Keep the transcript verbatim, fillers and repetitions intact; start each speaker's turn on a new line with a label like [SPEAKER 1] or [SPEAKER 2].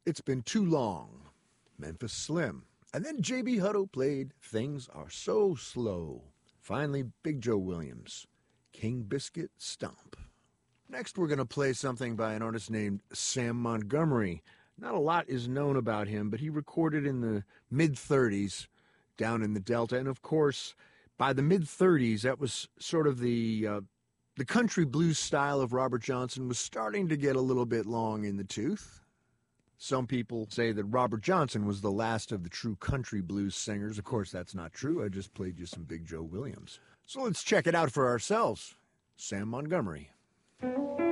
[SPEAKER 1] It's Been Too Long, Memphis Slim. And then J B Hutto played Things Are So Slow. Finally, Big Joe Williams, King Biscuit Stomp. Next, we're going to play something by an artist named Sam Montgomery. Not a lot is known about him, but he recorded in the mid-thirties down in the Delta. And, of course, by the mid-thirties, that was sort of the uh, the country blues style of Robert Johnson was starting to get a little bit long in the tooth. Some people say that Robert Johnson was the last of the true country blues singers. Of course, that's not true. I just played you some Big Joe Williams. So let's check it out for ourselves. Sam Montgomery.